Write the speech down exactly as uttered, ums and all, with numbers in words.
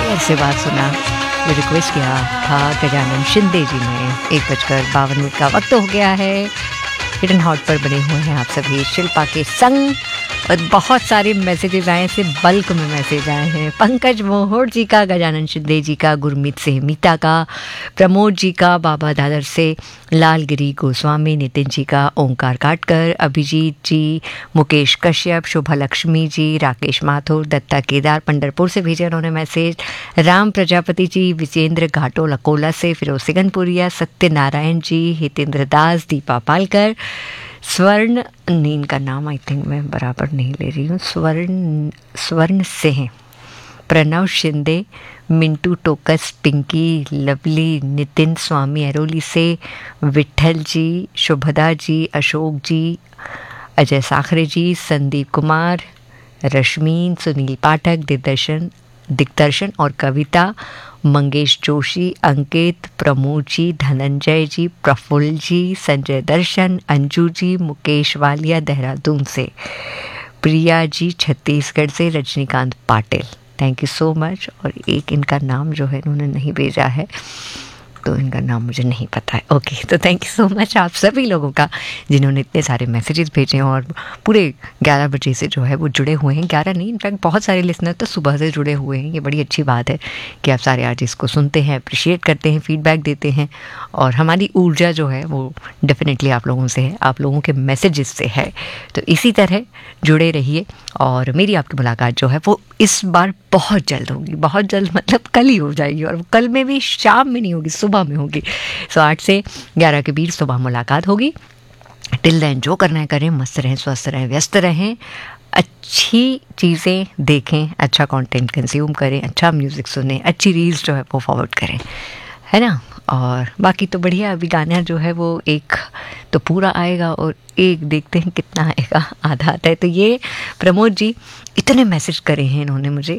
देर से बाद सुना, जो रिक्वेस्ट किया था गजानन शिंदे जी ने। एक बजकर बावन मिनट का वक्त हो गया है। हिडन हॉट पर बने हुए हैं आप सभी शिल्पा के संग, और बहुत सारे मैसेजेस आए से बल्क में मैसेज आए हैं। पंकज मोहोड़ जी का, गजानन शिंदे जी का, गुरमीत से मीता का, प्रमोद जी का, बाबा दादर से, लालगिरी गोस्वामी, नितिन जी का, ओंकार काटकर, अभिजीत जी, मुकेश कश्यप, शोभा लक्ष्मी जी, राकेश माथुर, दत्ता केदार पंडरपुर से भेजे उन्होंने मैसेज, राम प्रजापति जी, विजेंद्र घाटोल अकोला से, फिरोज सिगनपुरिया, सत्यनारायण जी, हितेंद्र दास, दीपा पालकर, स्वर्ण, नीन का नाम आई थिंक मैं बराबर नहीं ले रही हूँ, स्वर्ण स्वर्ण सिंह, प्रणव शिंदे, मिंटू टोकस, पिंकी, लवली, नितिन स्वामी अरोली से, विठल जी, शुभदा जी, अशोक जी, अजय साखरे जी, संदीप कुमार, रश्मीन, सुनील पाठक, दिग्दर्शन दिग्दर्शन और कविता, मंगेश जोशी, अंकित, प्रमोद जी, धनंजय जी, प्रफुल्ल जी, संजय दर्शन, अंजू जी, मुकेश वालिया देहरादून से, प्रिया जी छत्तीसगढ़ से, Rajinikanth Patil, thank you so much. और एक इनका नाम जो है इन्होंने नहीं भेजा है, तो इनका नाम मुझे नहीं पता है। ओके, तो थैंक यू सो मच आप सभी लोगों का जिन्होंने इतने सारे मैसेजेस भेजे हैं और पूरे ग्यारह बजे से जो है वो जुड़े हुए हैं। ग्यारह नहीं, इनफैक्ट बहुत सारे लिसनर तो सुबह से जुड़े हुए हैं। ये बड़ी अच्छी बात है कि आप सारे आर्टिस्ट को सुनते हैं, अप्रिशिएट करते हैं, फीडबैक देते हैं, और हमारी ऊर्जा जो है वो डेफिनेटली आप लोगों से है, आप लोगों के मैसेजेस से है। तो इसी तरह जुड़े रहिए, और मेरी आपकी मुलाकात जो है वो इस बार बहुत जल्द होगी, बहुत जल्द मतलब कल ही हो जाएगी, और कल में भी शाम में नहीं होगी, सुबह में होगी। सो आठ से ग्यारह के बीच सुबह मुलाकात होगी। टिल देन जो करना है करें, मस्त रहें, स्वस्थ रहें, व्यस्त रहें, अच्छी चीज़ें देखें, अच्छा कंटेंट कंज्यूम करें, अच्छा म्यूज़िक सुने, अच्छी रील्स जो है वो फॉरवर्ड करें, है ना। और बाकी तो बढ़िया, अभी गाना जो है वो एक तो पूरा आएगा और एक देखते हैं कितना आएगा, आधा आता है। तो ये प्रमोद जी इतने मैसेज करे हैं इन्होंने मुझे